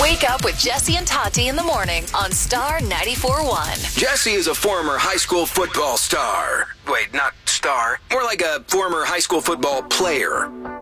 Wake up with Jesse and Tati in the morning on Star 94.1. Jesse is a former high school football star. Wait, not star. More like a former high school football player.